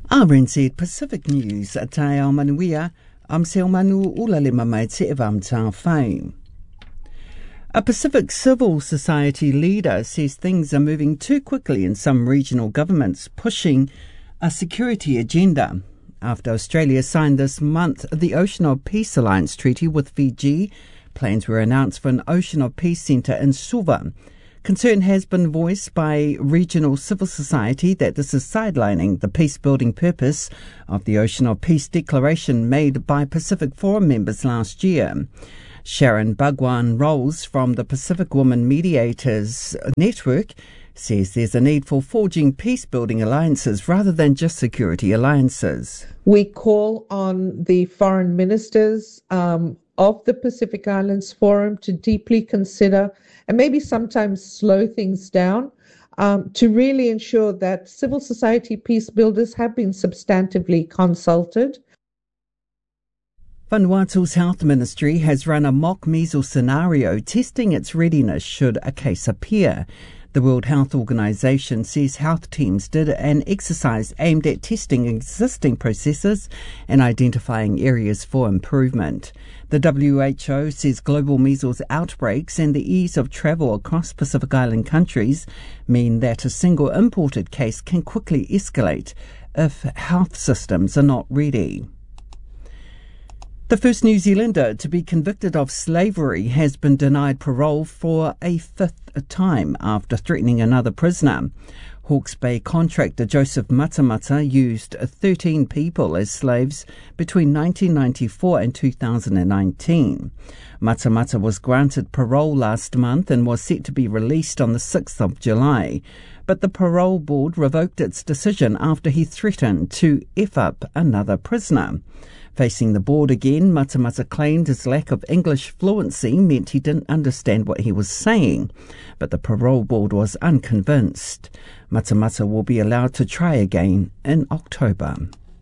RNZ Pacific News, tae ao manuia, am seo manu ula le mamai te evam tā whai. A Pacific civil society leader says things are moving too quickly in some regional governments, pushing a security agenda. After Australia signed this month the Ocean of Peace Alliance Treaty with Fiji, plans were announced for an Ocean of Peace Centre in Suva. Concern has been voiced by regional civil society that this is sidelining the peace-building purpose of the Ocean of Peace Declaration made by Pacific Forum members last year. Sharon Bhagwan-Rolls from the Pacific Women Mediators Network says there's a need for forging peace-building alliances rather than just security alliances. We call on the foreign ministers of the Pacific Islands Forum to deeply consider and maybe sometimes slow things down to really ensure that civil society peace builders have been substantively consulted. Vanuatu's Health Ministry has run a mock measles scenario testing its readiness should a case appear. The World Health Organization says health teams did an exercise aimed at testing existing processes and identifying areas for improvement. The WHO says global measles outbreaks and the ease of travel across Pacific Island countries mean that a single imported case can quickly escalate if health systems are not ready. The first New Zealander to be convicted of slavery has been denied parole for a fifth time after threatening another prisoner. Hawke's Bay contractor Joseph Matamata used 13 people as slaves between 1994 and 2019. Matamata was granted parole last month and was set to be released on the 6th of July. But the parole board revoked its decision after he threatened to F up another prisoner. Facing the board again, Matamata claimed his lack of English fluency meant he didn't understand what he was saying, but the parole board was unconvinced. Matamata will be allowed to try again in October.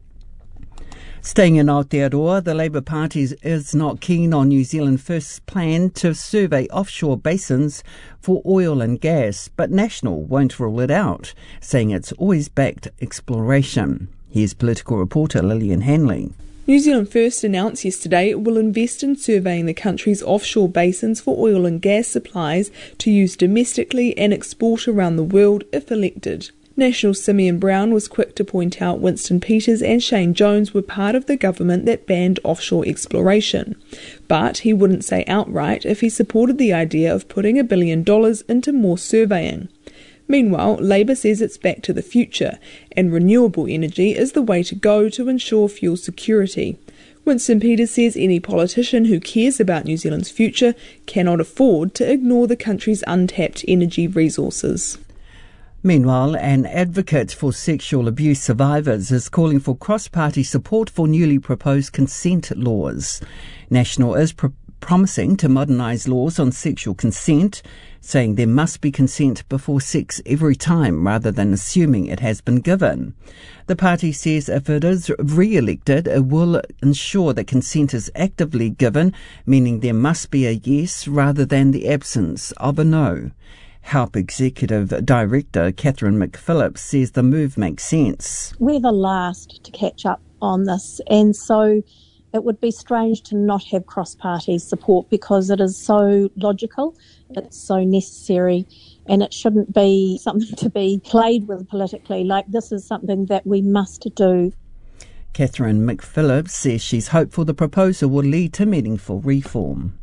Staying in Aotearoa, the Labour Party is not keen on New Zealand First's plan to survey offshore basins for oil and gas, but National won't rule it out, saying it's always backed exploration. Here's political reporter Lillian Hanley. New Zealand First announced yesterday it will invest in surveying the country's offshore basins for oil and gas supplies to use domestically and export around the world if elected. National's Simeon Brown was quick to point out Winston Peters and Shane Jones were part of the government that banned offshore exploration. But he wouldn't say outright if he supported the idea of putting $1 billion into more surveying. Meanwhile, Labour says it's back to the future, and renewable energy is the way to go to ensure fuel security. Winston Peters says any politician who cares about New Zealand's future cannot afford to ignore the country's untapped energy resources. Meanwhile, an advocate for sexual abuse survivors is calling for cross-party support for newly proposed consent laws. National is promising to modernise laws on sexual consent, saying there must be consent before sex every time rather than assuming it has been given. The party says if it is re-elected, it will ensure that consent is actively given, meaning there must be a yes rather than the absence of a no. HELP Executive Director Catherine McPhillips says the move makes sense. We're the last to catch up on this, and so it would be strange to not have cross-party support because it is so logical, it's so necessary, and it shouldn't be something to be played with politically. Like, this is something that we must do. Catherine McPhillips says she's hopeful the proposal will lead to meaningful reform.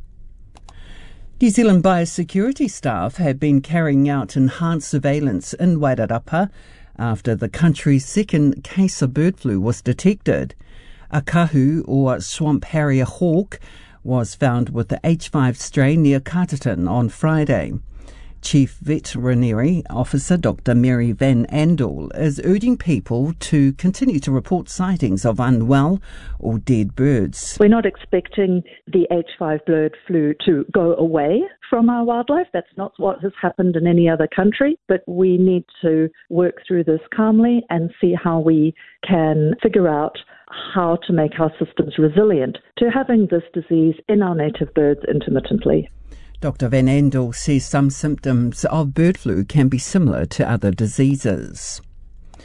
New Zealand biosecurity staff have been carrying out enhanced surveillance in Wairarapa after the country's second case of bird flu was detected. A kahu, or swamp harrier hawk, was found with the H5 strain near Carterton on Friday. Chief Veterinary Officer Dr. Mary Van Andel is urging people to continue to report sightings of unwell or dead birds. We're not expecting the H5 bird flu to go away from our wildlife. That's not what has happened in any other country, but we need to work through this calmly and see how we can figure out how to make our systems resilient to having this disease in our native birds intermittently. Dr. Van Andel says some symptoms of bird flu can be similar to other diseases.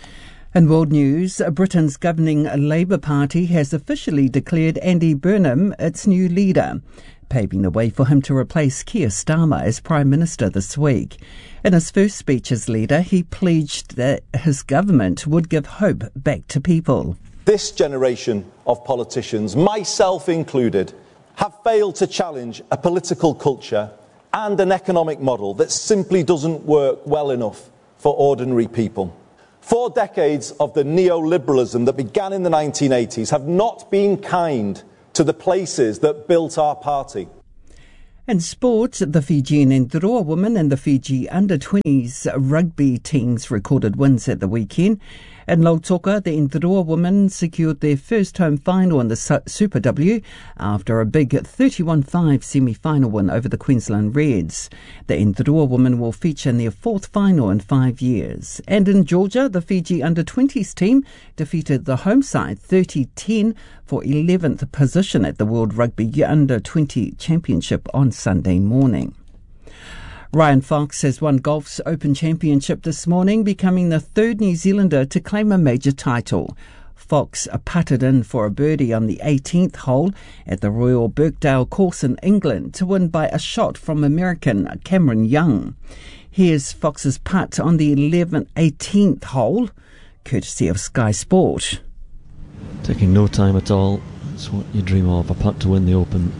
In world news, Britain's governing Labour Party has officially declared Andy Burnham its new leader, paving the way for him to replace Keir Starmer as Prime Minister this week. In his first speech as leader, he pledged that his government would give hope back to people. This generation of politicians, myself included, have failed to challenge a political culture and an economic model that simply doesn't work well enough for ordinary people. 4 decades of the neoliberalism that began in the 1980s have not been kind to the places that built our party. In sport, the Fijian Indroa women and the Fiji under-20s rugby teams recorded wins at the weekend. In Lautoka, the Indroa women secured their first home final in the Super W after a big 31-5 semi-final win over the Queensland Reds. The Indroa women will feature in their 4th final in 5 years. And in Georgia, the Fiji under-20s team defeated the home side 30-10 for 11th position at the World Rugby Under-20 Championship on Sunday morning. Ryan Fox has won golf's Open Championship this morning, becoming the 3rd New Zealander to claim a major title. Fox putted in for a birdie on the 18th hole at the Royal Birkdale course in England to win by a shot from American Cameron Young. Here's Fox's putt on the 18th hole, courtesy of Sky Sport. Taking no time at all. That's what you dream of, a putt to win the Open.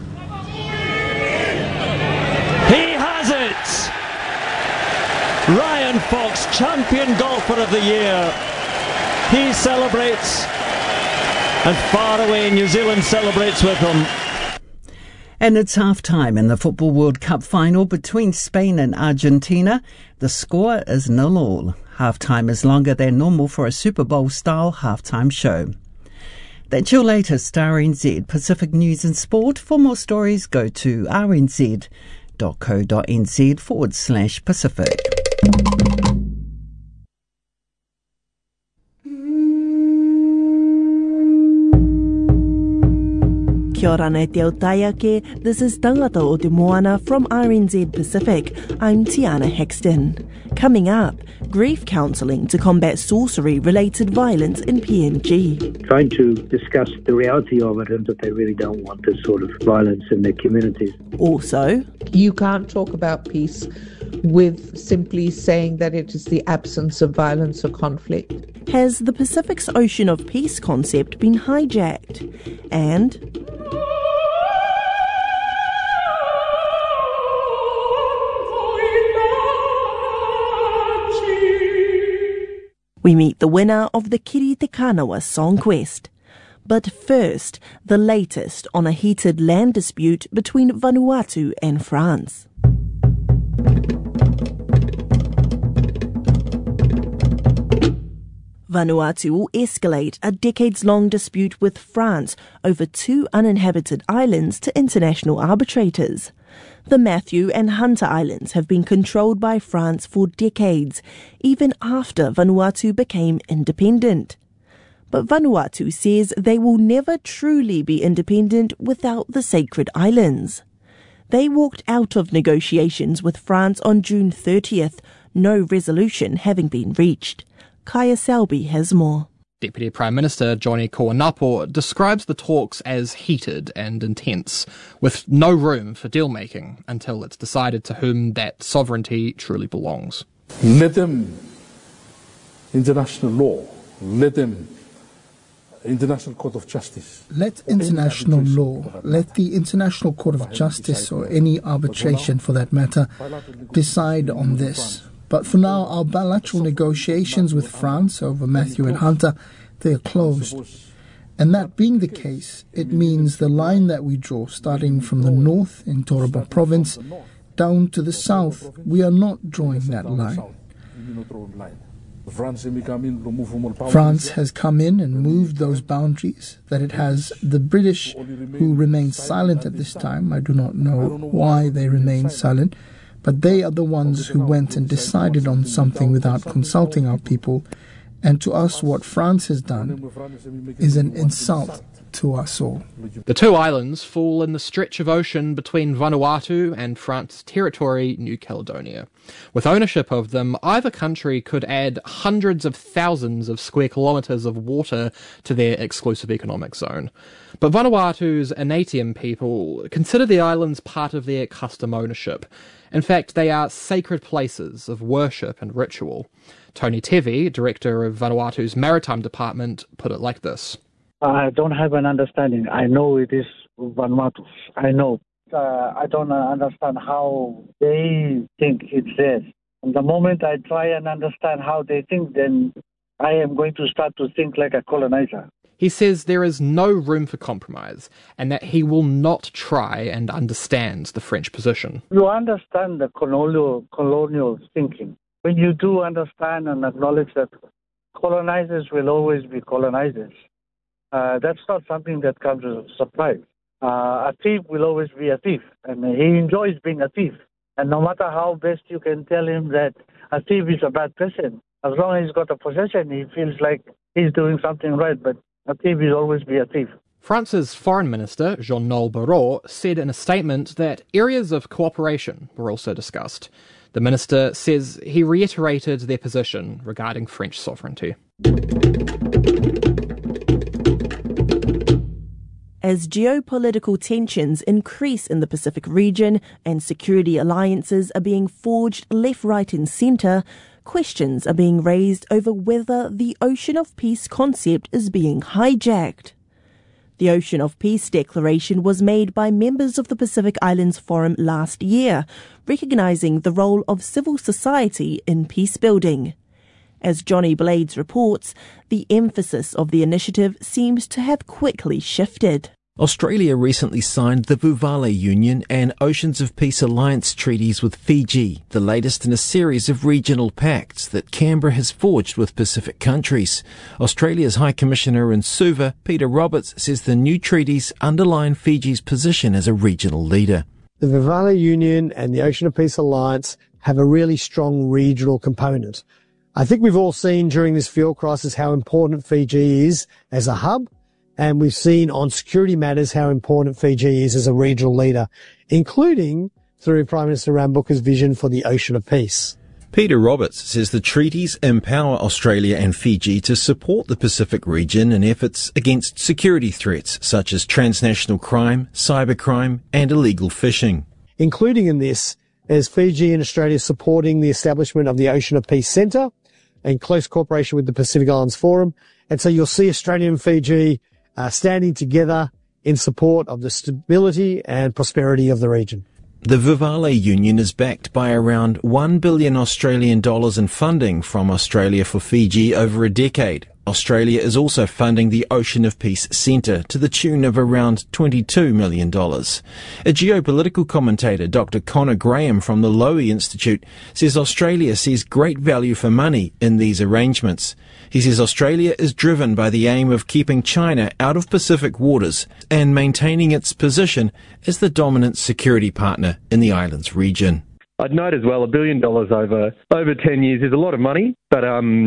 He has it! Ryan Fox, champion golfer of the year. He celebrates, and far away New Zealand celebrates with him. And it's half-time in the Football World Cup final between Spain and Argentina. The score is 0-0. Half-time is longer than normal for a Super Bowl-style half-time show. That's your latest RNZ Pacific News and Sport. For more stories, go to rnz.co.nz/Pacific. Kia ora nei te autaiake. This is Tangata o Te Moana from RNZ Pacific. I'm Tiana Hexton. Coming up, grief counselling to combat sorcery-related violence in PNG. Trying to discuss the reality of it and that they really don't want this sort of violence in their communities. Also, you can't talk about peace with simply saying that it is the absence of violence or conflict. Has the Pacific's Ocean of Peace concept been hijacked? And we meet the winner of the Kiri Te Kanawa Song Quest. But first, the latest on a heated land dispute between Vanuatu and France. Vanuatu will escalate a decades-long dispute with France over 2 uninhabited islands to international arbitrators. The Matthew and Hunter Islands have been controlled by France for decades, even after Vanuatu became independent. But Vanuatu says they will never truly be independent without the sacred islands. They walked out of negotiations with France on June 30th, no resolution having been reached. Kaya Selby has more. Deputy Prime Minister Johnny Kōnapo describes the talks as heated and intense, with no room for deal-making until it's decided to whom that sovereignty truly belongs. Let them international law, let them International Court of Justice. Let international law, let the International Court of Justice, or any arbitration for that matter, decide on this. But for now, our bilateral negotiations with France over Matthew and Hunter, they are closed. And that being the case, it means the line that we draw, starting from the north in Toraba province, down to the south, we are not drawing that line. France has come in and moved those boundaries, that it has the British who remain silent at this time. I do not know why they remain silent, but they are the ones who went and decided on something without consulting our people, And to us, what France has done is an insult to us all. The two islands fall in the stretch of ocean between Vanuatu and France's territory, New Caledonia. With ownership of them, either country could add hundreds of thousands of square kilometres of water to their exclusive economic zone. But Vanuatu's Anatium people consider the islands part of their custom ownership. In fact, they are sacred places of worship and ritual. Tony Tevi, director of Vanuatu's Maritime Department, put it like this. I don't have an understanding. I know it is Vanuatu. I know. I don't understand how they think it's theirs. And the moment I try and understand how they think, then I am going to start to think like a colonizer. He says there is no room for compromise and that he will not try and understand the French position. You understand the colonial thinking. When you do understand and acknowledge that colonizers will always be colonizers, that's not something that comes as a surprise. A thief will always be a thief, and he enjoys being a thief. And no matter how best you can tell him that a thief is a bad person, as long as he's got a possession, he feels like he's doing something right, but a thief will always be a thief. France's Foreign Minister, Jean-Noel Barrot, said in a statement that areas of cooperation were also discussed. The minister says he reiterated their position regarding French sovereignty. As geopolitical tensions increase in the Pacific region and security alliances are being forged left, right and centre, questions are being raised over whether the Ocean of Peace concept is being hijacked. The Ocean of Peace Declaration was made by members of the Pacific Islands Forum last year, recognising the role of civil society in peace building. As Johnny Blades reports, the emphasis of the initiative seems to have quickly shifted. Australia recently signed the Vuvale Union and Oceans of Peace Alliance treaties with Fiji, the latest in a series of regional pacts that Canberra has forged with Pacific countries. Australia's High Commissioner in Suva, Peter Roberts, says the new treaties underline Fiji's position as a regional leader. The Vuvale Union and the Ocean of Peace Alliance have a really strong regional component. I think we've all seen during this fuel crisis how important Fiji is as a hub, and we've seen on security matters how important Fiji is as a regional leader, including through Prime Minister Rambuka's vision for the Ocean of Peace. Peter Roberts says the treaties empower Australia and Fiji to support the Pacific region in efforts against security threats such as transnational crime, cybercrime and illegal fishing. Including in this is Fiji and Australia supporting the establishment of the Ocean of Peace Centre in close cooperation with the Pacific Islands Forum. And so you'll see Australia and Fiji standing together in support of the stability and prosperity of the region. The Vuvale Union is backed by around $1 billion Australian dollars in funding from Australia for Fiji over a decade. Australia is also funding the Ocean of Peace Centre to the tune of around $22 million. A geopolitical commentator, Dr. Connor Graham from the Lowy Institute, says Australia sees great value for money in these arrangements. He says Australia is driven by the aim of keeping China out of Pacific waters and maintaining its position as the dominant security partner in the islands region. I'd note as well, $1 billion over 10 years is a lot of money, but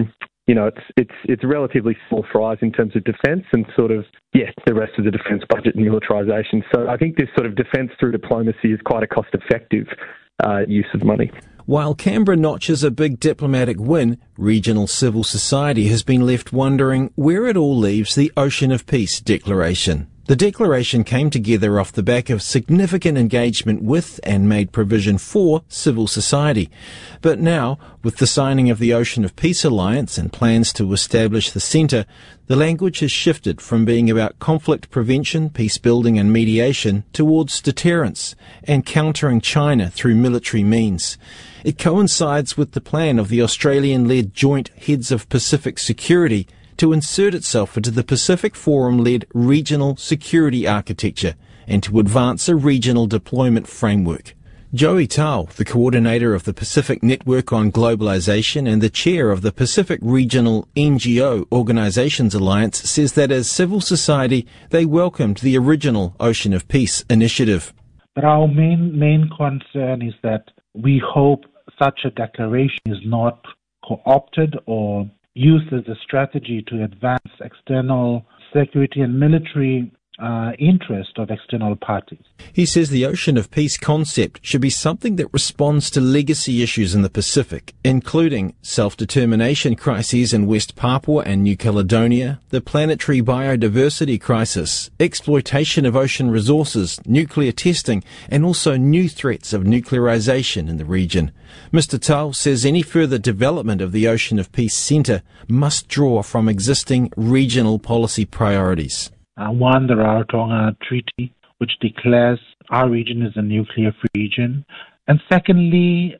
it's relatively small fries in terms of defence and the rest of the defence budget and militarisation. So I think this sort of defence through diplomacy is quite a cost-effective use of money. While Canberra notches a big diplomatic win, regional civil society has been left wondering where it all leaves the Ocean of Peace Declaration. The declaration came together off the back of significant engagement with and made provision for civil society. But now, with the signing of the Ocean of Peace Alliance and plans to establish the centre, the language has shifted from being about conflict prevention, peace building and mediation towards deterrence and countering China through military means. It coincides with the plan of the Australian-led Joint Heads of Pacific Security to insert itself into the Pacific Forum-led regional security architecture and to advance a regional deployment framework. Joey Tao, the coordinator of the Pacific Network on Globalization and the chair of the Pacific Regional NGO Organizations Alliance, says that as civil society, they welcomed the original Ocean of Peace initiative. But our main concern is that we hope such a declaration is not co-opted or used as a strategy to advance external security and military interest of external parties. He says the Ocean of Peace concept should be something that responds to legacy issues in the Pacific, including self-determination crises in West Papua and New Caledonia, the planetary biodiversity crisis, exploitation of ocean resources, nuclear testing, and also new threats of nuclearization in the region. Mr. Tau says any further development of the Ocean of Peace Centre must draw from existing regional policy priorities. One, the Rarotonga Treaty, which declares our region as a nuclear-free region. And secondly,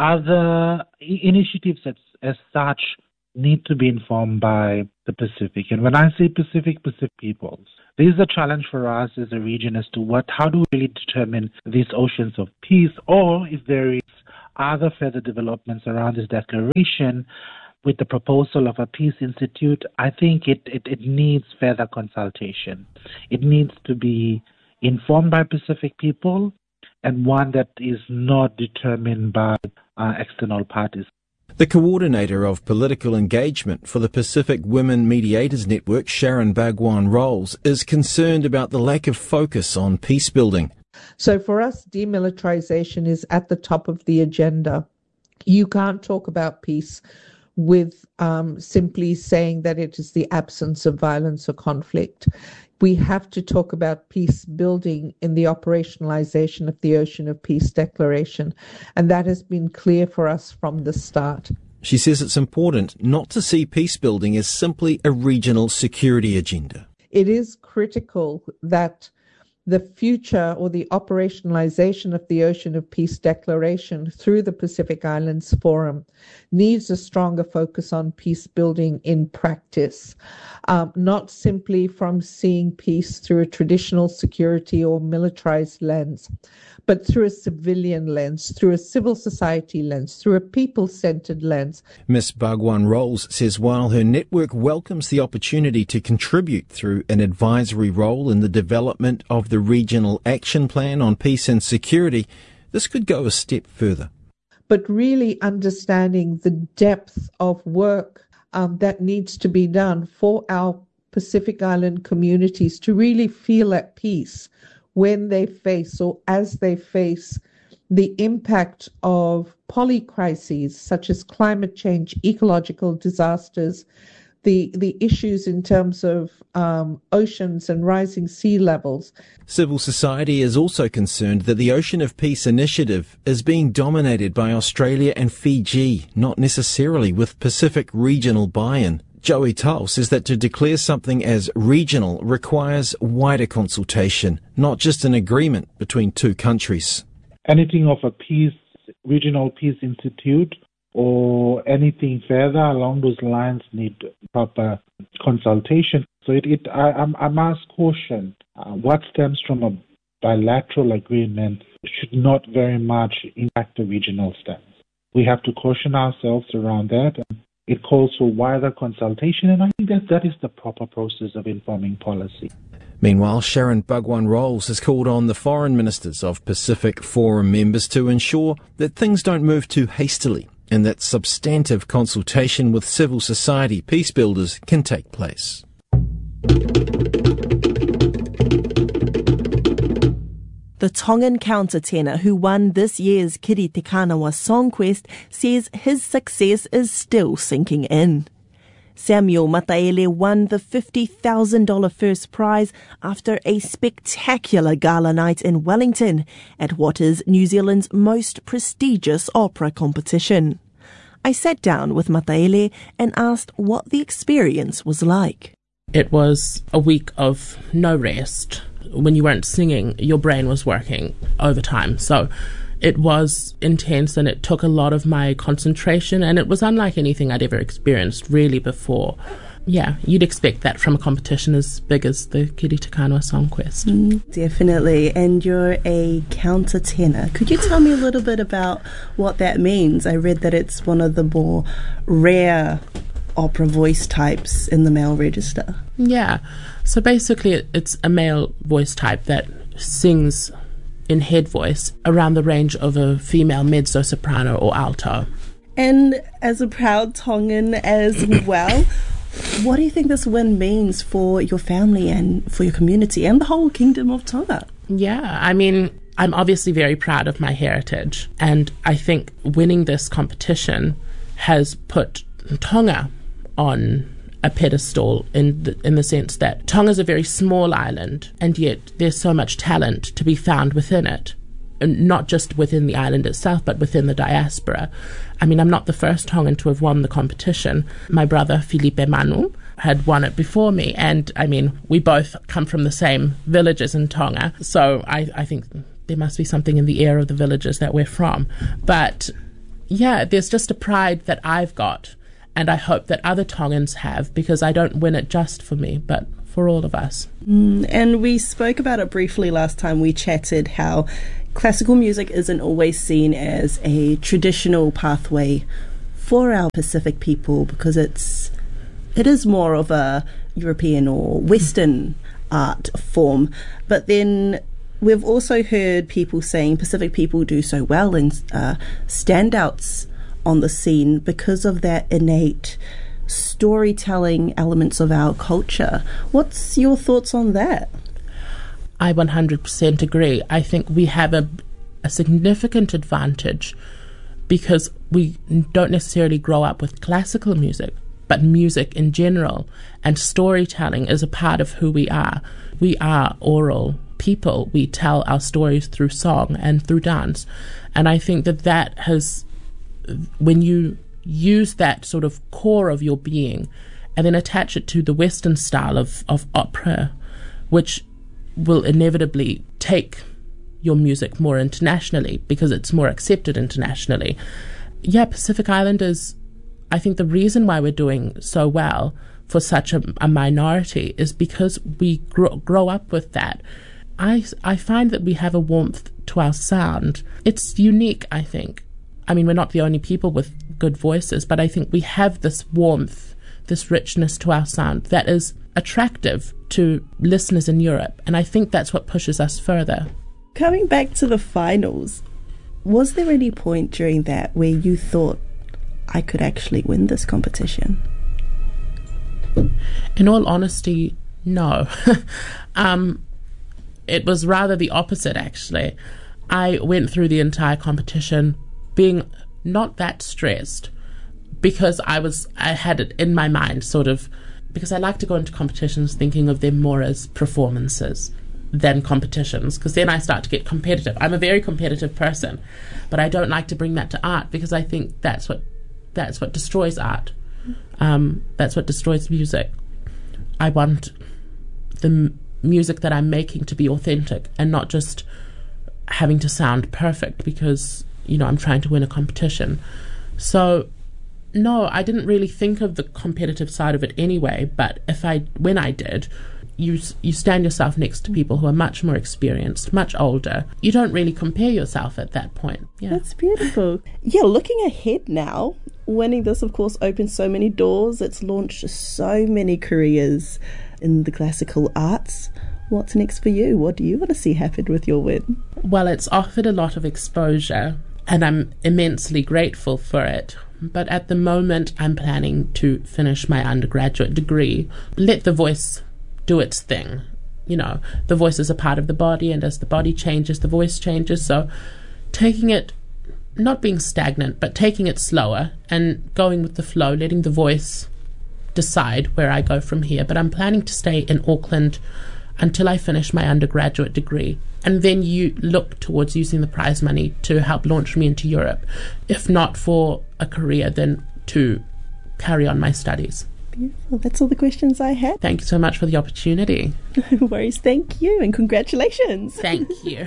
other initiatives as such need to be informed by the Pacific. And when I say Pacific peoples, this is a challenge for us as a region as to how do we really determine these oceans of peace, or if there is other further developments around this declaration. With the proposal of a peace institute, I think it needs further consultation. It needs to be informed by Pacific people, and one that is not determined by external parties. The coordinator of political engagement for the Pacific Women Mediators Network, Sharon Bhagwan Rolls, is concerned about the lack of focus on peace building. So for us, demilitarization is at the top of the agenda. You can't talk about peace with simply saying that it is the absence of violence or conflict. We have to talk about peace building in the operationalization of the Ocean of Peace Declaration, and that has been clear for us from the start. She says it's important not to see peace building as simply a regional security agenda. It is critical that the future or the operationalization of the Ocean of Peace Declaration through the Pacific Islands Forum needs a stronger focus on peace building in practice, not simply from seeing peace through a traditional security or militarized lens, but through a civilian lens, through a civil society lens, through a people-centered lens. Ms. Bhagwan Rolls says while her network welcomes the opportunity to contribute through an advisory role in the development of the Regional Action Plan on Peace and Security, this could go a step further. But really understanding the depth of work that needs to be done for our Pacific Island communities to really feel at peace when they face or as they face the impact of polycrises such as climate change, ecological disasters, the issues in terms of oceans and rising sea levels. Civil society is also concerned that the Ocean of Peace initiative is being dominated by Australia and Fiji, not necessarily with Pacific regional buy-in. Joey Tull says that to declare something as regional requires wider consultation, not just an agreement between two countries. Anything of a regional peace institute or anything further along those lines need proper consultation. So I must caution what stems from a bilateral agreement should not very much impact the regional stance. We have to caution ourselves around that. It calls for wider consultation, and I think that is the proper process of informing policy. Meanwhile, Sharon Bhagwan Rolls has called on the foreign ministers of Pacific Forum members to ensure that things don't move too hastily and that substantive consultation with civil society peace builders can take place. The Tongan countertenor who won this year's Kiri Te Kanawa Song Quest says his success is still sinking in. Samuel Mataele won the $50,000 first prize after a spectacular gala night in Wellington at what is New Zealand's most prestigious opera competition. I sat down with Mataele and asked what the experience was like. It was a week of no rest. When you weren't singing, your brain was working overtime. So it was intense and it took a lot of my concentration, and it was unlike anything I'd ever experienced really before. Yeah, you'd expect that from a competition as big as the Kiri Te Kanawa Song Quest. Definitely. And you're a countertenor. Could you tell me a little bit about what that means? I read that it's one of the more rare opera voice types in the male register. Yeah. So basically it's a male voice type that sings in head voice around the range of a female mezzo-soprano or alto. And as a proud Tongan as well, what do you think this win means for your family and for your community and the whole Kingdom of Tonga? Yeah, I mean, I'm obviously very proud of my heritage, and I think winning this competition has put Tonga on a pedestal in the sense that Tonga's a very small island, and yet there's so much talent to be found within it. And not just within the island itself, but within the diaspora. I mean, I'm not the first Tongan to have won the competition. My brother, Filipe Manu, had won it before me. And, I mean, we both come from the same villages in Tonga. So I think there must be something in the air of the villages that we're from. But, yeah, there's just a pride that I've got. And I hope that other Tongans have, because I don't win it just for me, but for all of us. And we spoke about it briefly last time we chatted, how classical music isn't always seen as a traditional pathway for our Pacific people, because it is more of a European or Western art form. But then we've also heard people saying Pacific people do so well and standouts on the scene because of that innate storytelling elements of our culture. What's your thoughts on that? I 100% agree. I think we have a significant advantage because we don't necessarily grow up with classical music, but music in general, and storytelling is a part of who we are. We are oral people. We tell our stories through song and through dance. And I think that has, when you use that sort of core of your being and then attach it to the Western style of opera, which will inevitably take your music more internationally because it's more accepted internationally. Yeah, Pacific Islanders, I think the reason why we're doing so well for such a minority is because we grow up with that. I find that we have a warmth to our sound. It's unique, I think. I mean, we're not the only people with good voices, but I think we have this warmth, this richness to our sound that is attractive to listeners in Europe, and I think that's what pushes us further. Coming back to the finals, was there any point during that where you thought, I could actually win this competition? In all honesty, no. It was rather the opposite, actually. I went through the entire competition being not that stressed because I had it in my mind sort of, because I like to go into competitions thinking of them more as performances than competitions, because then I start to get competitive. I'm a very competitive person, but I don't like to bring that to art because I think that's what destroys art. That's what destroys music. I want the music that I'm making to be authentic and not just having to sound perfect because, you know, I'm trying to win a competition. So no, I didn't really think of the competitive side of it anyway, but when I did, you stand yourself next to people who are much more experienced, much older. You don't really compare yourself at that point. Yeah. That's beautiful. Yeah, looking ahead now, winning this, of course, opens so many doors. It's launched so many careers in the classical arts. What's next for you? What do you want to see happen with your win? Well, it's offered a lot of exposure, and I'm immensely grateful for it. But at the moment, I'm planning to finish my undergraduate degree, let the voice do its thing. You know, the voice is a part of the body, and as the body changes, the voice changes. So taking it, not being stagnant, but taking it slower and going with the flow, letting the voice decide where I go from here. But I'm planning to stay in Auckland until I finish my undergraduate degree. And then you look towards using the prize money to help launch me into Europe. If not for a career, then to carry on my studies. Beautiful. That's all the questions I had. Thank you so much for the opportunity. No worries. Thank you, and congratulations. Thank you.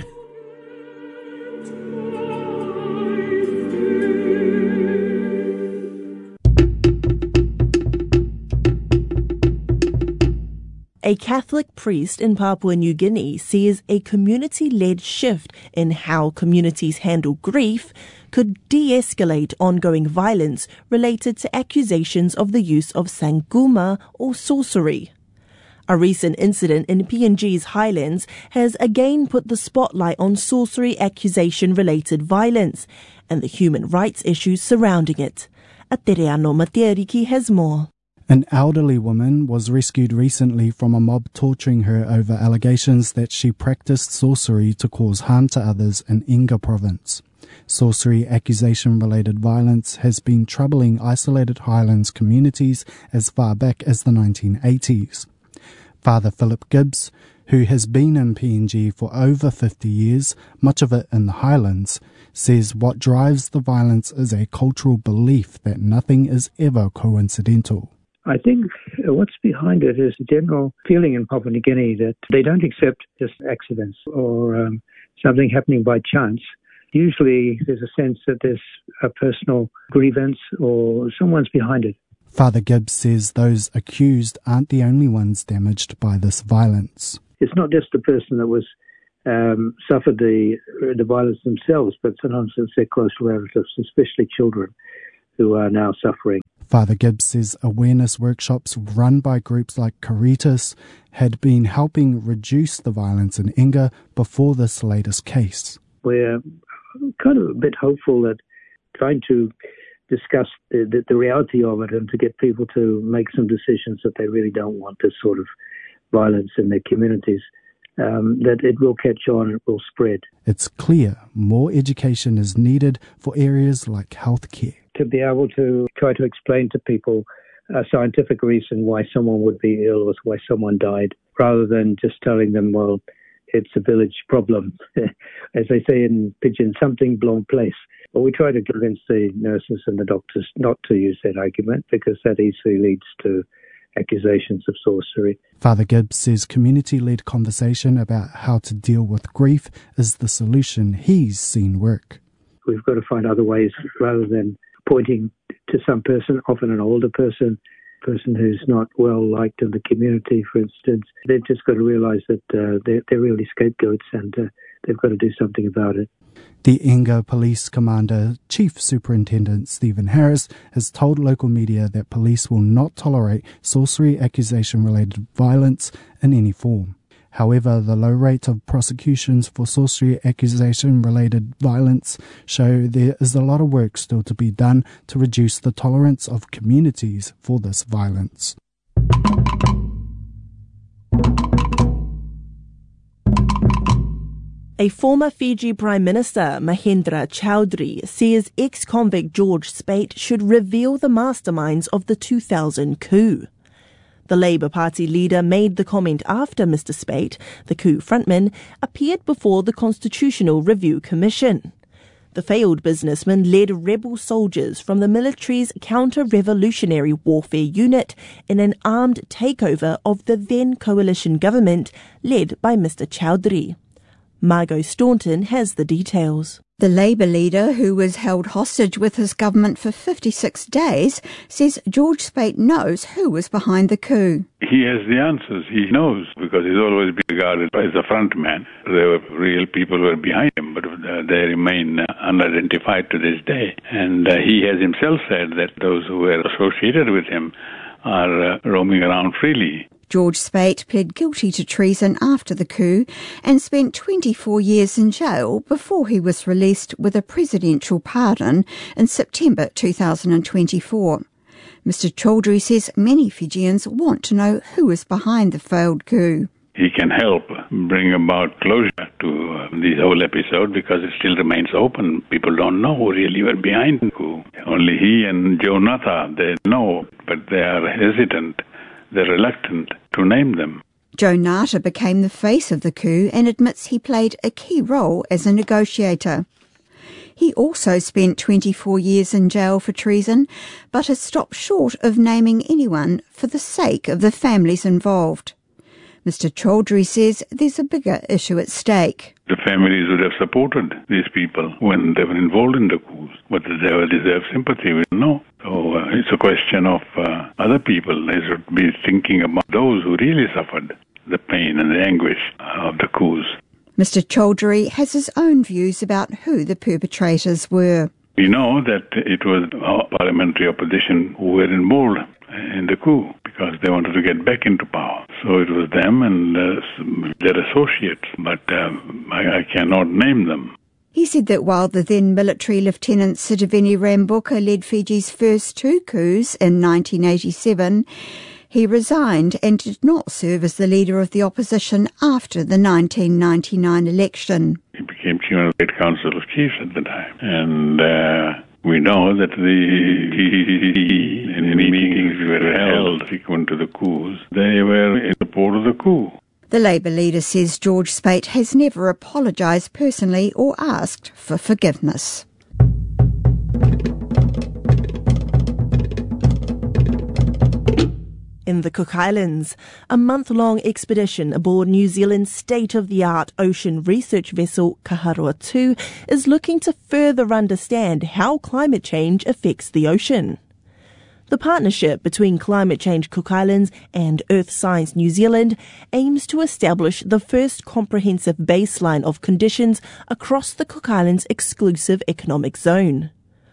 A Catholic priest in Papua New Guinea sees a community-led shift in how communities handle grief could de-escalate ongoing violence related to accusations of the use of sanguma or sorcery. A recent incident in PNG's highlands has again put the spotlight on sorcery accusation-related violence and the human rights issues surrounding it. Atereano Mateariki has more. An elderly woman was rescued recently from a mob torturing her over allegations that she practiced sorcery to cause harm to others in Inga province. Sorcery accusation-related violence has been troubling isolated highlands communities as far back as the 1980s. Father Philip Gibbs, who has been in PNG for over 50 years, much of it in the highlands, says what drives the violence is a cultural belief that nothing is ever coincidental. I think what's behind it is a general feeling in Papua New Guinea that they don't accept just accidents or something happening by chance. Usually there's a sense that there's a personal grievance or someone's behind it. Father Gibbs says those accused aren't the only ones damaged by this violence. It's not just the person that was suffered the violence themselves, but sometimes it's their close relatives, especially children, who are now suffering. Father Gibbs says awareness workshops run by groups like Caritas had been helping reduce the violence in Inga before this latest case. We're kind of a bit hopeful that trying to discuss the reality of it and to get people to make some decisions that they really don't want this sort of violence in their communities, that it will catch on, it will spread. It's clear more education is needed for areas like healthcare. To be able to try to explain to people a scientific reason why someone would be ill or why someone died, rather than just telling them, well, it's a village problem. As they say in Pidgin, something blown place. But we try to convince the nurses and the doctors not to use that argument because that easily leads to accusations of sorcery. Father Gibbs says community-led conversation about how to deal with grief is the solution he's seen work. We've got to find other ways rather than pointing to some person, often an older person who's not well liked in the community, for instance. They've just got to realise that they're really scapegoats and they've got to do something about it. The Inga Police Commander, Chief Superintendent Stephen Harris, has told local media that police will not tolerate sorcery accusation-related violence in any form. However, the low rate of prosecutions for sorcery accusation-related violence show there is a lot of work still to be done to reduce the tolerance of communities for this violence. A former Fiji Prime Minister, Mahendra Chaudhry, says ex-convict George Speight should reveal the masterminds of the 2000 coup. The Labour Party leader made the comment after Mr Speight, the coup frontman, appeared before the Constitutional Review Commission. The failed businessman led rebel soldiers from the military's counter-revolutionary warfare unit in an armed takeover of the then coalition government led by Mr Chaudhry. Margot Staunton has the details. The Labour leader, who was held hostage with his government for 56 days, says George Speight knows who was behind the coup. He has the answers. He knows because he's always been regarded as a front man. There were real people who were behind him, but they remain unidentified to this day. And he has himself said that those who were associated with him are roaming around freely. George Speight pled guilty to treason after the coup and spent 24 years in jail before he was released with a presidential pardon in September 2024. Mr Chaudhry says many Fijians want to know who is behind the failed coup. He can help bring about closure to this whole episode because it still remains open. People don't know who really were behind the coup. Only he and Joe Natha, they know, but they are hesitant. They're reluctant to name them. Joe Natha became the face of the coup and admits he played a key role as a negotiator. He also spent 24 years in jail for treason, but has stopped short of naming anyone for the sake of the families involved. Mr Chaudhry says there's a bigger issue at stake. The families would have supported these people when they were involved in the coups. Whether they deserve sympathy, we don't know. So it's a question of other people. They should be thinking about those who really suffered the pain and the anguish of the coups. Mr Chaudhry has his own views about who the perpetrators were. We know that it was our parliamentary opposition who were involved in the coup because they wanted to get back into power. So it was them and their associates, but I cannot name them. He said that while the then military Lieutenant Sitiveni Rambuka led Fiji's first 2 coups in 1987, he resigned and did not serve as the leader of the opposition after the 1999 election. He became Chairman of the State Council of Chiefs at the time, and we know that any meetings were held subsequent to the coups, they were in support of the coup. The Labour leader says George Speight has never apologised personally or asked for forgiveness. In the Cook Islands, a month-long expedition aboard New Zealand's state-of-the-art ocean research vessel Kaharua 2 is looking to further understand how climate change affects the ocean. The partnership between Climate Change Cook Islands and Earth Science New Zealand aims to establish the first comprehensive baseline of conditions across the Cook Islands' exclusive economic zone.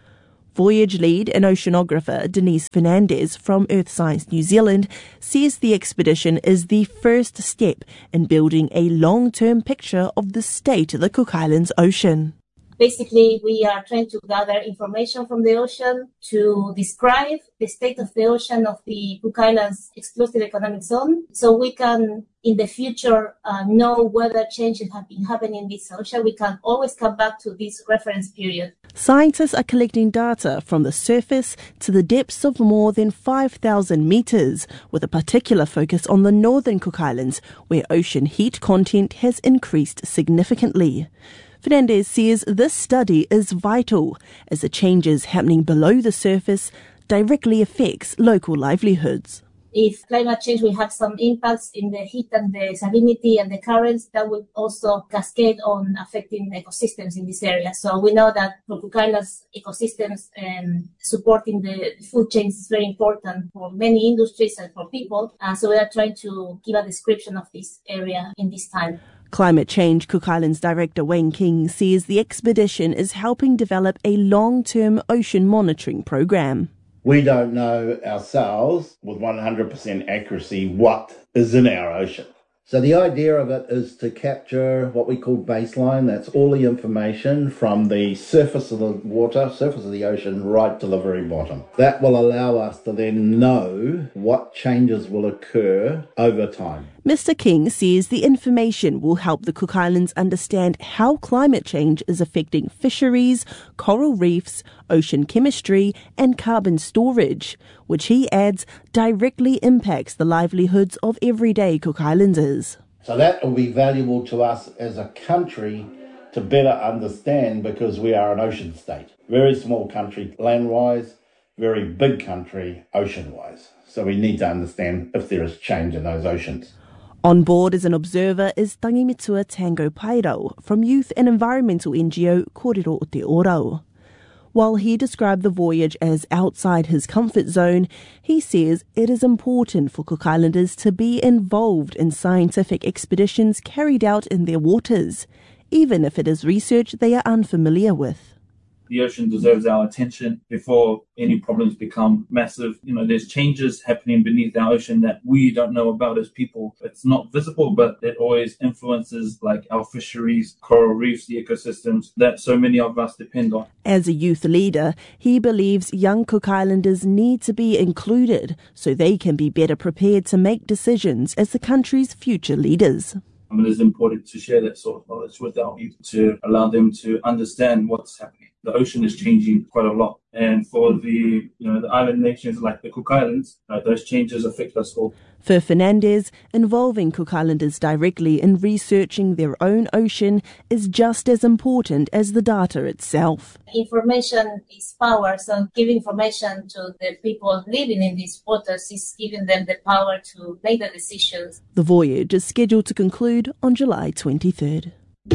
Voyage lead and oceanographer Denise Fernandez from Earth Science New Zealand says the expedition is the first step in building a long-term picture of the state of the Cook Islands ocean. Basically, we are trying to gather information from the ocean to describe the state of the ocean of the Cook Islands exclusive economic zone, so we can, in the future, know whether changes have been happening in this ocean. We can always come back to this reference period. Scientists are collecting data from the surface to the depths of more than 5,000 metres, with a particular focus on the northern Cook Islands, where ocean heat content has increased significantly. Fernandez says this study is vital as the changes happening below the surface directly affects local livelihoods. If climate change will have some impacts in the heat and the salinity and the currents, that will also cascade on affecting ecosystems in this area. So we know that for Cook Islands ecosystems, supporting the food chain is very important for many industries and for people. So we are trying to give a description of this area in this time. Climate Change Cook Islands Director Wayne King says the expedition is helping develop a long-term ocean monitoring program. We don't know ourselves with 100% accuracy what is in our ocean. So the idea of it is to capture what we call baseline. That's all the information from the surface of the water, surface of the ocean, right to the very bottom. That will allow us to then know what changes will occur over time. Mr. King says the information will help the Cook Islands understand how climate change is affecting fisheries, coral reefs, ocean chemistry and carbon storage, which he adds directly impacts the livelihoods of everyday Cook Islanders. So that will be valuable to us as a country to better understand, because we are an ocean state. Very small country land-wise, very big country ocean-wise. So we need to understand if there is change in those oceans. On board as an observer is Tangimitua Tango Pairau from youth and environmental NGO Kōrero o Te Orau. While he described the voyage as outside his comfort zone, he says it is important for Cook Islanders to be involved in scientific expeditions carried out in their waters, even if it is research they are unfamiliar with. The ocean deserves our attention before any problems become massive. You know, there's changes happening beneath our ocean that we don't know about as people. It's not visible, but it always influences like our fisheries, coral reefs, the ecosystems that so many of us depend on. As a youth leader, he believes young Cook Islanders need to be included so they can be better prepared to make decisions as the country's future leaders. It is important to share that sort of knowledge with our youth to allow them to understand what's happening. The ocean is changing quite a lot, and for the island nations like the Cook Islands, those changes affect us all. For Fernandez, involving Cook Islanders directly in researching their own ocean is just as important as the data itself. Information is power, so giving information to the people living in these waters is giving them the power to make the decisions. The voyage is scheduled to conclude on July 23rd.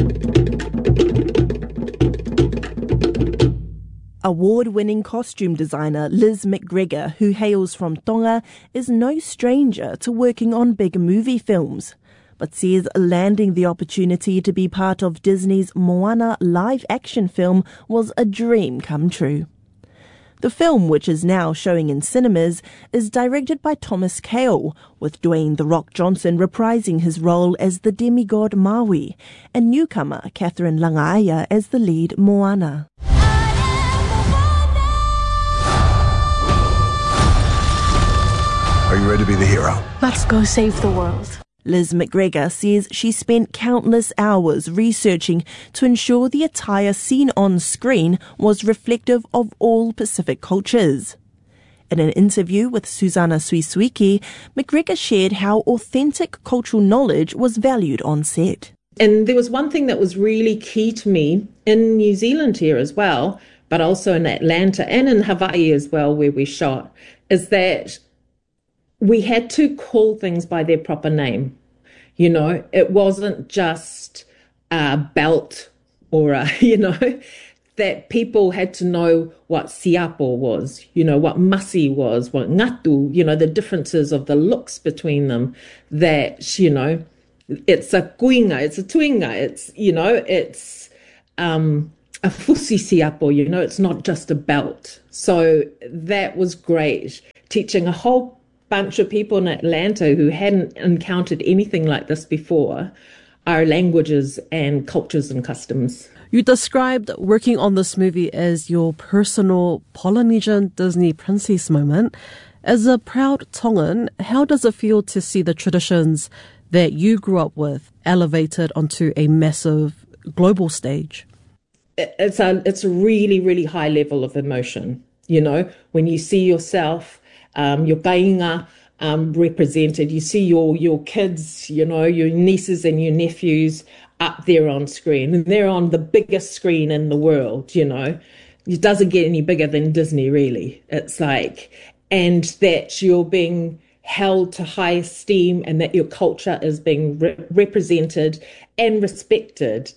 Award-winning costume designer Liz McGregor, who hails from Tonga, is no stranger to working on big movie films, but says landing the opportunity to be part of Disney's Moana live-action film was a dream come true. The film, which is now showing in cinemas, is directed by Thomas Kail, with Dwayne "The Rock" Johnson reprising his role as the demigod Maui, and newcomer Catherine Langaia as the lead Moana. Are you ready to be the hero? Let's go save the world. Liz McGregor says she spent countless hours researching to ensure the attire seen on screen was reflective of all Pacific cultures. In an interview with Susanna Suisuiki, McGregor shared how authentic cultural knowledge was valued on set. And there was one thing that was really key to me in New Zealand here as well, but also in Atlanta and in Hawaii as well, where we shot, is that we had to call things by their proper name. You know, it wasn't just a belt or that people had to know what siapo was, what masi was, what ngatu, the differences of the looks between them, that, it's a kuinga, it's a tuinga, it's a fusi siapo, it's not just a belt. So that was great, teaching a whole bunch of people in Atlanta who hadn't encountered anything like this before our languages and cultures and customs. You described working on this movie as your personal Polynesian Disney princess moment. As a proud Tongan, how does it feel to see the traditions that you grew up with elevated onto a massive global stage? It's a really, really high level of emotion, when you see yourself, your kainga represented, you see your kids, your nieces and your nephews up there on screen, and they're on the biggest screen in the world, It doesn't get any bigger than Disney, really. It's like, and that you're being held to high esteem and that your culture is being represented and respected,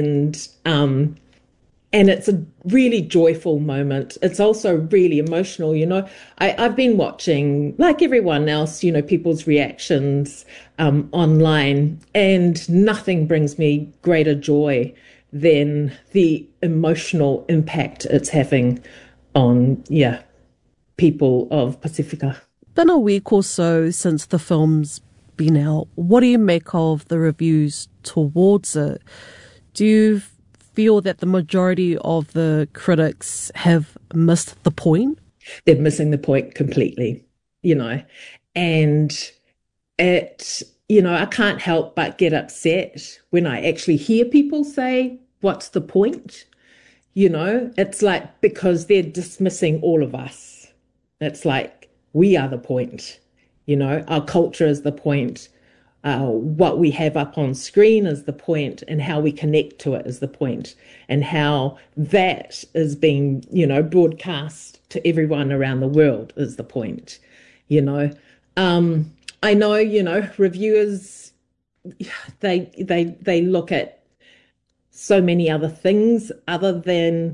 and it's a really joyful moment. It's also really emotional, I've been watching, like everyone else, people's reactions online, and nothing brings me greater joy than the emotional impact it's having on, people of Pacifica. Been a week or so since the film's been out. What do you make of the reviews towards it? Do you feel that the majority of the critics have missed the point? They're missing the point completely, and it, I can't help but get upset when I actually hear people say, what's the point? It's like, because they're dismissing all of us. It's like, we are the point, our culture is the point. What we have up on screen is the point, and how we connect to it is the point, and how that is being, broadcast to everyone around the world is the point, I know, reviewers, they look at so many other things other than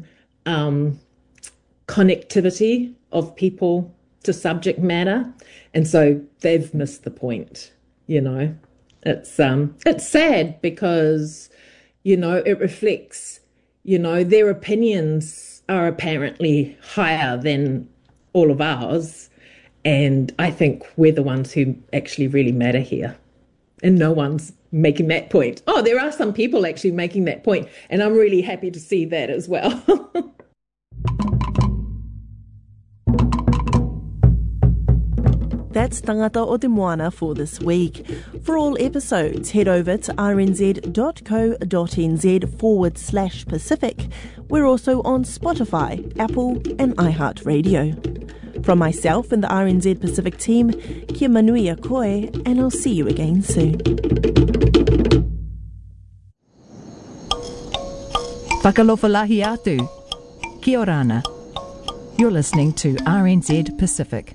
connectivity of people to subject matter, and so they've missed the point. It's sad because, it reflects, their opinions are apparently higher than all of ours. And I think we're the ones who actually really matter here. And no one's making that point. Oh, there are some people actually making that point, and I'm really happy to see that as well. That's Tangata o Te Moana for this week. For all episodes, head over to rnz.co.nz/Pacific. We're also on Spotify, Apple and iHeartRadio. From myself and the RNZ Pacific team, kia manuia koe, and I'll see you again soon. Whakalofalahi atu. Kia orana. You're listening to RNZ Pacific.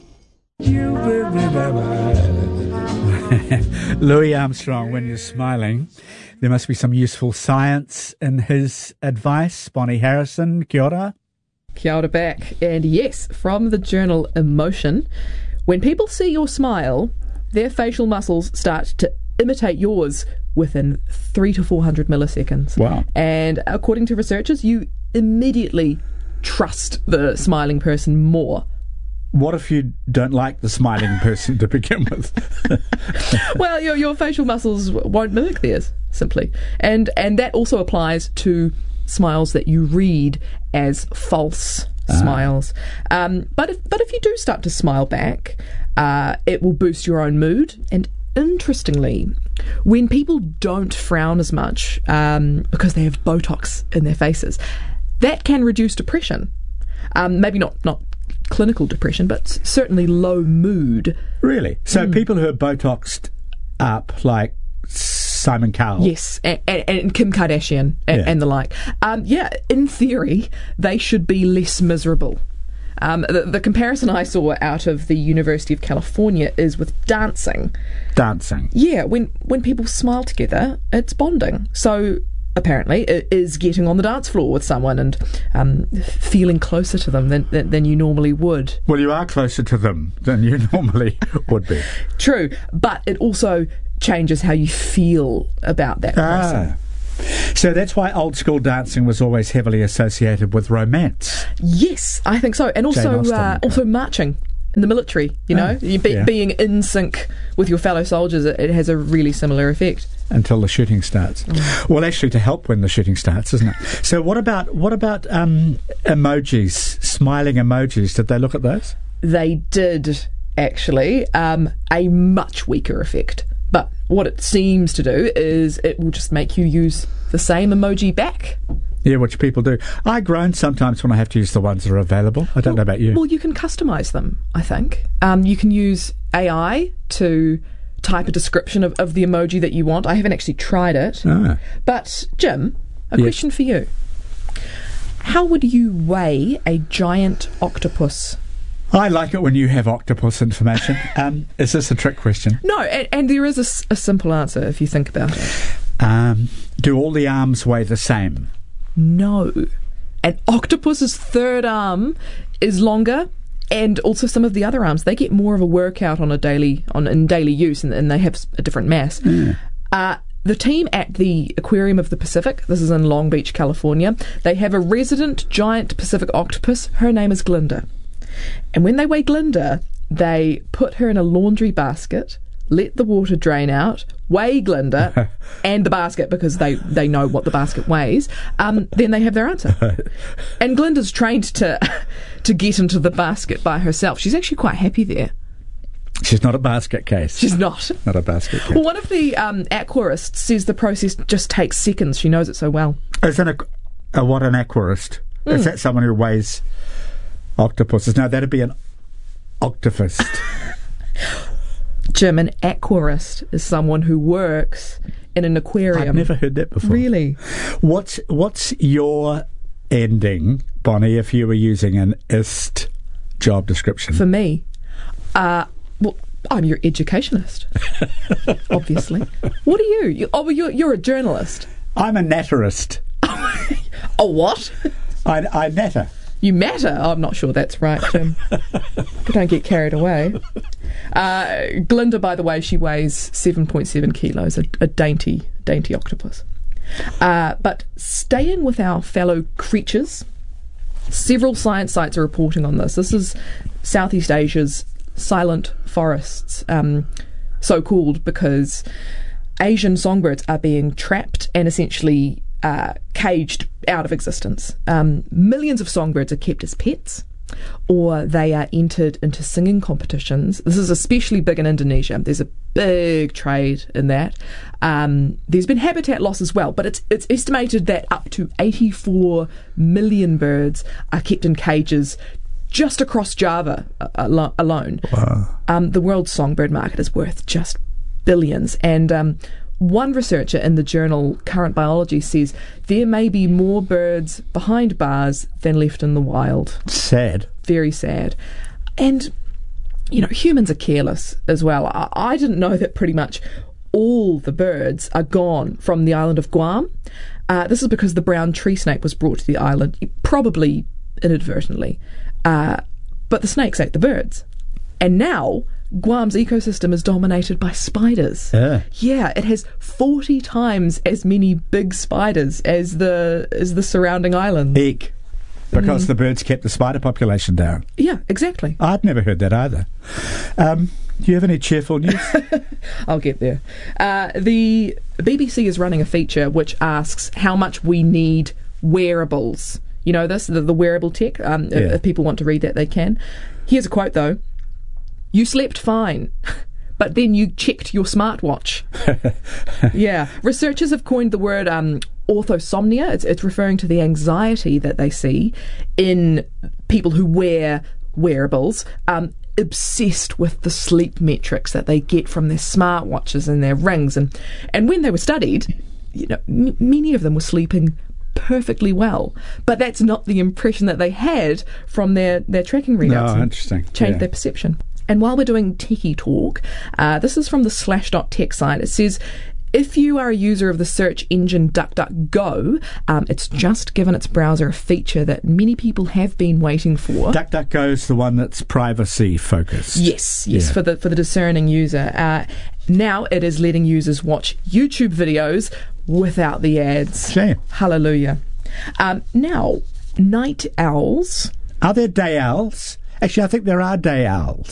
Louis Armstrong, when you're smiling, there must be some useful science in his advice. Bonnie Harrison, kia ora. Kia ora back. And yes, from the journal Emotion, when people see your smile, their facial muscles start to imitate yours within 300 to 400 milliseconds. Wow. And according to researchers, you immediately trust the smiling person more. What if you don't like the smiling person to begin with? Well, your facial muscles won't mimic theirs, simply. And that also applies to smiles that you read as false smiles. But if you do start to smile back, it will boost your own mood. And interestingly, when people don't frown as much because they have Botox in their faces, that can reduce depression. Maybe not clinical depression, but certainly low mood. Really? So people who are Botoxed up, like Simon Cowell. Yes, and Kim Kardashian and the like. In theory, they should be less miserable. The comparison I saw out of the University of California is with dancing. Dancing? Yeah, when people smile together, it's bonding. So apparently it is getting on the dance floor with someone and feeling closer to them than you normally would. Well, you are closer to them than you normally would be. True, but it also changes how you feel about that person. So that's why old school dancing was always heavily associated with romance. Yes, I think so. And also marching in the military, being in sync with your fellow soldiers, it has a really similar effect. Until the shooting starts. Well, actually, to help when the shooting starts, isn't it? So what about emojis, smiling emojis? Did they look at those? They did, actually. A much weaker effect. But what it seems to do is it will just make you use the same emoji back. Yeah, which people do. I groan sometimes when I have to use the ones that are available. I don't know about you. Well, you can customise them, I think. You can use AI to type a description of the emoji that you want. I haven't actually tried it. But, Jim, a question for you. How would you weigh a giant octopus? I like it when you have octopus information. Is this a trick question? No, and there is a simple answer if you think about it. Do all the arms weigh the same? No. An octopus's third arm is longer, and also some of the other arms. They get more of a workout in daily use, and they have a different mass. The team at the Aquarium of the Pacific, this is in Long Beach, California, they have a resident giant Pacific octopus. Her name is Glinda. And when they weigh Glinda, they put her in a laundry basket, let the water drain out, weigh Glinda and the basket because they know what the basket weighs. Then they have their answer. And Glinda's trained to get into the basket by herself. She's actually quite happy there. She's not a basket case. She's not. Not a basket case. Well, one of the aquarists says the process just takes seconds. She knows it so well. Isn't what an aquarist? Is that someone who weighs octopuses? No, that'd be an octopus. Jim, an aquarist is someone who works in an aquarium. I've never heard that before. Really? What's your ending, Bonnie, if you were using an IST job description? For me? Well, I'm your educationist, obviously. What are you? You're a journalist. I'm a natterist. A what? I natter. You matter? Oh, I'm not sure that's right, Jim. But don't get carried away. Glinda, by the way, she weighs 7.7 kilos, a dainty octopus. But staying with our fellow creatures, several science sites are reporting on this. This is Southeast Asia's silent forests, so called because Asian songbirds are being trapped and essentially caged out of existence. Millions of songbirds are kept as pets, or they are entered into singing competitions. This is especially big in Indonesia. There's a big trade in that. There's been habitat loss as well, but it's estimated that up to 84 million birds are kept in cages just across Java alone. Wow. The world's songbird market is worth just billions, and one researcher in the journal Current Biology says there may be more birds behind bars than left in the wild. Sad. Very sad. And, humans are careless as well. I didn't know that pretty much all the birds are gone from the island of Guam. This is because the brown tree snake was brought to the island, probably inadvertently. But the snakes ate the birds. And now Guam's ecosystem is dominated by spiders. Yeah, it has 40 times as many big spiders as the surrounding islands. Eek. because the birds kept the spider population down. Yeah, exactly. I'd never heard that either. Do you have any cheerful news? I'll get there. The BBC is running a feature which asks how much we need wearables. You know this, the wearable tech? If people want to read that, they can. Here's a quote, though. "You slept fine, but then you checked your smartwatch." Yeah. Researchers have coined the word orthosomnia. It's referring to the anxiety that they see in people who wear wearables, obsessed with the sleep metrics that they get from their smartwatches and their rings. And when they were studied, many of them were sleeping perfectly well, but that's not the impression that they had from their tracking readouts. No, interesting. Changed their perception. And while we're doing techie talk, this is from the Slash.tech site. It says, if you are a user of the search engine DuckDuckGo, it's just given its browser a feature that many people have been waiting for. DuckDuckGo is the one that's privacy focused. Yes, for the discerning user. Now it is letting users watch YouTube videos without the ads. Shame. Hallelujah. Now, night owls. Are there day owls? Actually, I think there are day owls.